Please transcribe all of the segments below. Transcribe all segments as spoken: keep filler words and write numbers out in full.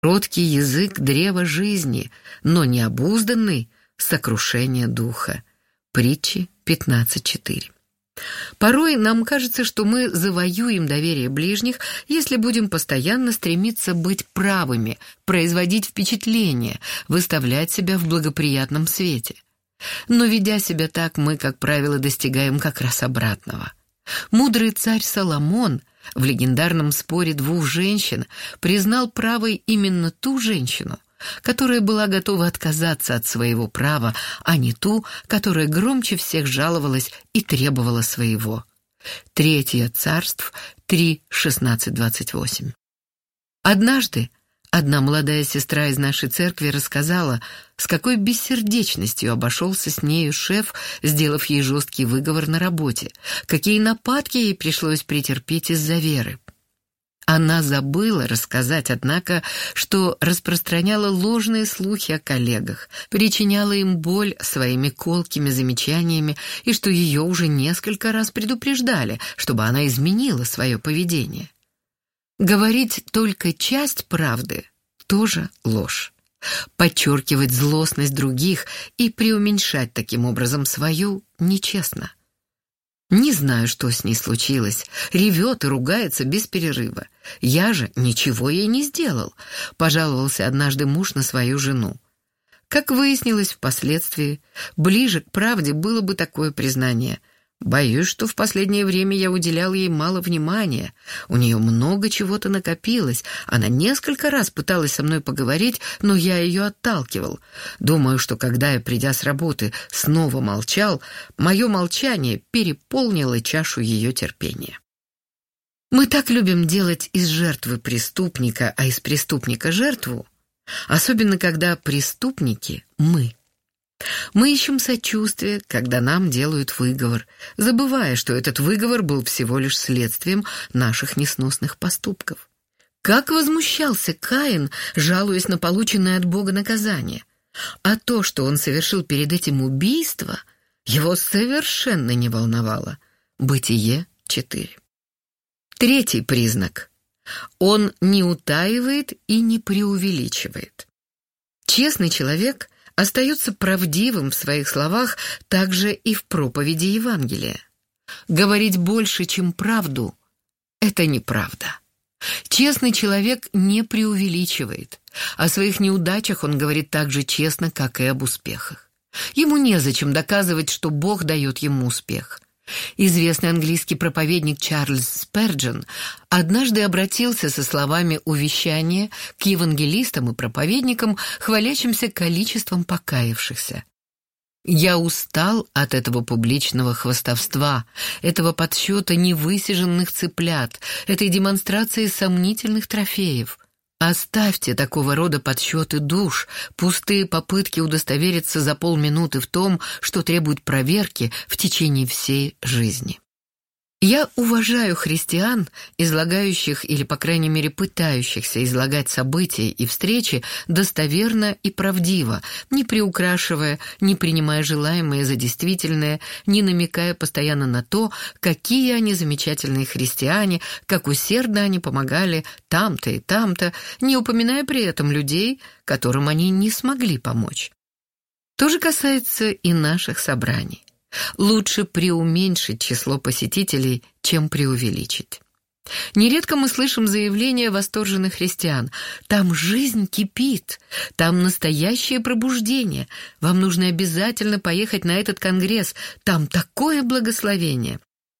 Кроткий язык — древо жизни, но необузданный — сокрушение духа. Притчи пятнадцать четыре. Порой нам кажется, что мы завоюем доверие ближних, если будем постоянно стремиться быть правыми, производить впечатление, выставлять себя в благоприятном свете. Но, ведя себя так, мы, как правило, достигаем как раз обратного. Мудрый царь Соломон в легендарном споре двух женщин признал правой именно ту женщину, которая была готова отказаться от своего права, а не ту, которая громче всех жаловалась и требовала своего. Третье царств три шестнадцать двадцать восемь. Однажды одна молодая сестра из нашей церкви рассказала, с какой бессердечностью обошелся с нею шеф, сделав ей жесткий выговор на работе, какие нападки ей пришлось претерпеть из-за веры. Она забыла рассказать, однако, что распространяла ложные слухи о коллегах, причиняла им боль своими колкими замечаниями и что ее уже несколько раз предупреждали, чтобы она изменила свое поведение. Говорить только часть правды — тоже ложь. Подчеркивать злостность других и преуменьшать таким образом свою — нечестно. Не знаю, что с ней случилось. Ревет и ругается без перерыва. Я же ничего ей не сделал, пожаловался однажды муж на свою жену. Как выяснилось впоследствии, ближе к правде было бы такое признание. Боюсь, что в последнее время я уделял ей мало внимания. У нее много чего-то накопилось. Она несколько раз пыталась со мной поговорить, но я ее отталкивал. Думаю, что когда я, придя с работы, снова молчал, мое молчание переполнило чашу ее терпения. Мы так любим делать из жертвы преступника, а из преступника жертву, особенно когда преступники — мы. Мы ищем сочувствие, когда нам делают выговор, забывая, что этот выговор был всего лишь следствием наших несносных поступков. Как возмущался Каин, жалуясь на полученное от Бога наказание. А то, что он совершил перед этим убийство, его совершенно не волновало. Бытие четыре. Третий признак. Он не утаивает и не преувеличивает. Честный человек остается правдивым в своих словах также и в проповеди Евангелия. Говорить больше, чем правду — это неправда. Честный человек не преувеличивает. О своих неудачах он говорит так же честно, как и об успехах. Ему незачем доказывать, что Бог дает ему успех. Известный английский проповедник Чарльз Сперджен однажды обратился со словами увещания к евангелистам и проповедникам, хвалящимся количеством покаявшихся. «Я устал от этого публичного хвастовства, этого подсчета невысиженных цыплят, этой демонстрации сомнительных трофеев. Оставьте такого рода подсчеты душ, пустые попытки удостовериться за полминуты в том, что требует проверки в течение всей жизни». Я уважаю христиан, излагающих или, по крайней мере, пытающихся излагать события и встречи достоверно и правдиво, не приукрашивая, не принимая желаемое за действительное, не намекая постоянно на то, какие они замечательные христиане, как усердно они помогали там-то и там-то, не упоминая при этом людей, которым они не смогли помочь. То же касается и наших собраний. Лучше преуменьшить число посетителей, чем преувеличить. Нередко мы слышим заявления восторженных христиан: «Там жизнь кипит, там настоящее пробуждение, вам нужно обязательно поехать на этот конгресс, там такое благословение».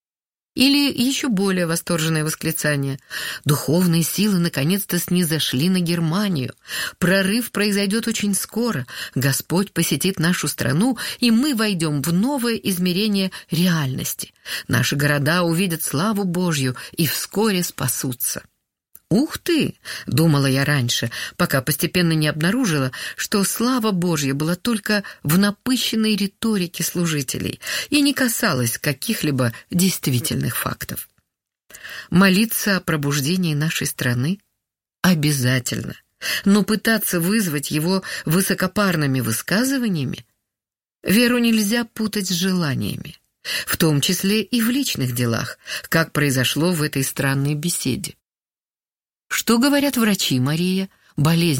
Или еще более восторженное восклицание: «Духовные силы наконец-то снизошли на Германию. Прорыв произойдет очень скоро. Господь посетит нашу страну, и мы войдем в новое измерение реальности. Наши города увидят славу Божью и вскоре спасутся». «Ух ты!» — думала я раньше, пока постепенно не обнаружила, что слава Божья была только в напыщенной риторике служителей и не касалась каких-либо действительных фактов. Молиться о пробуждении нашей страны? Обязательно. Но пытаться вызвать его высокопарными высказываниями? Веру нельзя путать с желаниями, в том числе и в личных делах, как произошло в этой странной беседе. Что говорят врачи, Мария? болезнь